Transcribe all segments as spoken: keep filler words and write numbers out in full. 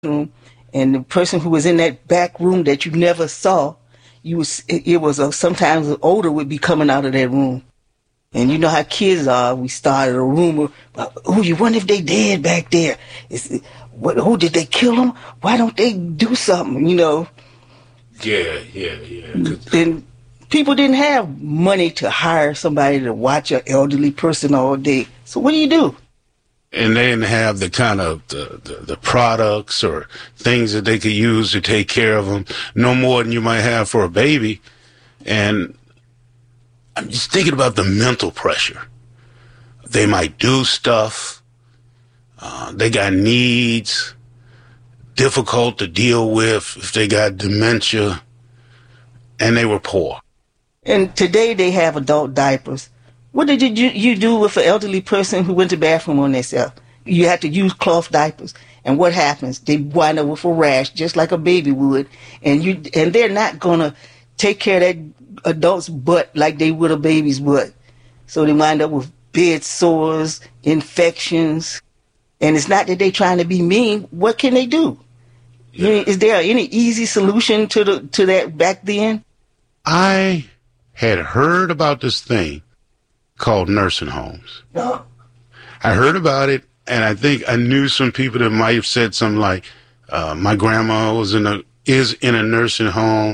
room, and the person who was in that back room that you never saw, you was it, it was a, sometimes an odor would be coming out of that room. And you know how kids are. We started a rumor. Oh, you wonder if they dead back there? Is what? Oh, did they kill them? Why don't they do something? You know. Yeah, yeah, yeah. Then people didn't have money to hire somebody to watch an elderly person all day. So what do you do? And they didn't have the kind of the, the, the products or things that they could use to take care of them, no more than you might have for a baby. And I'm just thinking about the mental pressure. They might do stuff. Uh, they got needs, difficult to deal with if they got dementia, and they were poor. And today they have adult diapers. What did you, you do with an elderly person who went to the bathroom on themselves? You had to use cloth diapers. And what happens? They wind up with a rash, just like a baby would. And you and they're not going to take care of that adult's butt like they would a baby's butt. So they wind up with bed sores, infections. And it's not that they're trying to be mean. What can they do? Yeah. Is there any easy solution to the to that back then? I had heard about this thing called nursing homes. No. I heard about it, and I think I knew some people that might have said something like, uh, my grandma was in a is in a nursing home.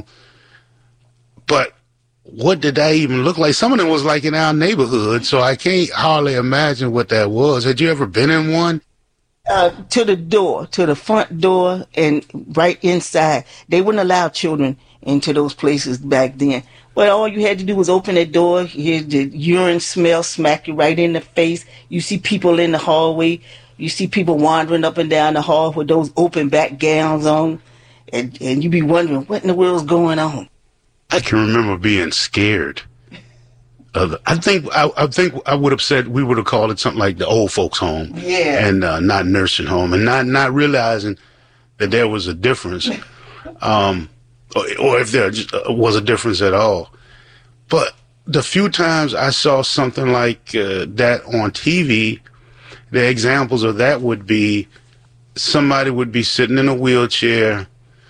But what did that even look like? Some of them was like in our neighborhood, so I can't hardly imagine what that was. Had you ever been in one? Uh, to the door, to the front door, and right inside. They wouldn't allow children into those places back then. But all you had to do was open that door, hear the urine smell smack you right in the face. You see people in the hallway. You see people wandering up and down the hall with those open back gowns on. And, and you be wondering, what in the world's going on? I can remember being scared. Of the, I think I, I think I would have said we would have called it something like the old folks home, yeah, and uh, not nursing home, and not not realizing that there was a difference, um, or, or if there just was a difference at all. But the few times I saw something like uh, that on T V, the examples of that would be somebody would be sitting in a wheelchair.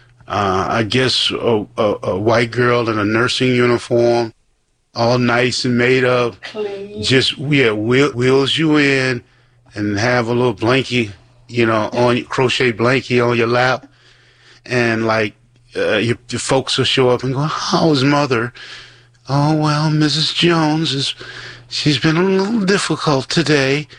Uh, I guess a, a, a white girl in a nursing uniform, all nice and made up, clean. Just, yeah, wheel, wheels you in and have a little blankie, you know, on crochet blankie on your lap. And like, uh, your, your folks will show up and go, how's mother? Oh, well, Missus Jones is, she's been a little difficult today.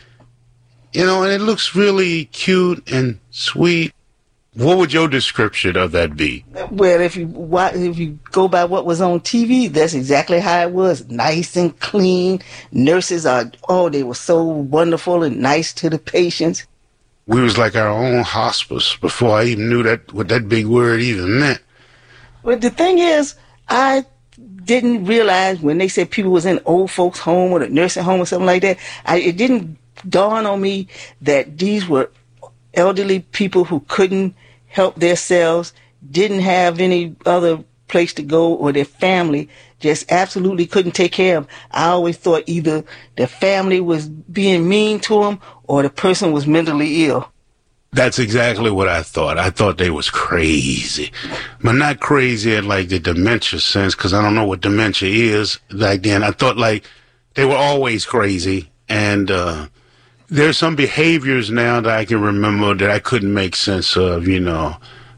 You know, and it looks really cute and sweet. What would your description of that be? Well, if you if you go by what was on T V, that's exactly how it was. Nice and clean. Nurses are, oh, they were so wonderful and nice to the patients. We was like our own hospice before I even knew that what that big word even meant. But the thing is, I didn't realize when they said people was in old folks' home or a nursing home or something like that, I, it didn't dawn on me that these were elderly people who couldn't help themselves, didn't have any other place to go, or their family just absolutely couldn't take care of them. I always thought either the family was being mean to them or the person was mentally ill. That's exactly what I thought. I thought they was crazy, but not crazy in like the dementia sense, because I don't know what dementia is. Like then, I thought like they were always crazy, and uh there's some behaviors now that I can remember that I couldn't make sense of, you know,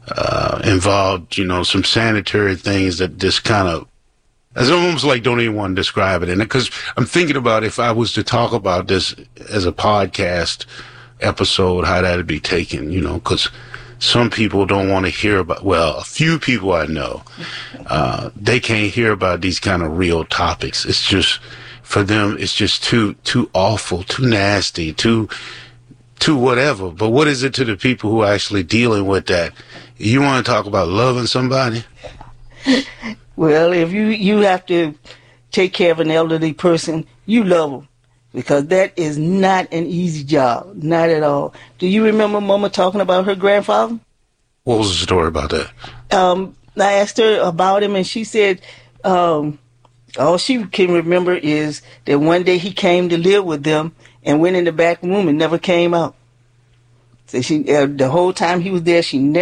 uh, involved, you know, some sanitary things that just kind of, it's almost like don't even want to describe it. And because I'm thinking about if I was to talk about this as a podcast episode, how that'd be taken, you know, because some people don't want to hear about, well, a few people I know, uh, they can't hear about these kind of real topics. It's just, for them, it's just too too awful, too nasty, too too whatever. But what is it to the people who are actually dealing with that? You want to talk about loving somebody? Well, if you, you have to take care of an elderly person, you love them, because that is not an easy job, not at all. Do you remember Mama talking about her grandfather? What was the story about that? Um, I asked her about him, and she said, um, all she can remember is that one day he came to live with them and went in the back room and never came out. So she, uh, the whole time he was there, she never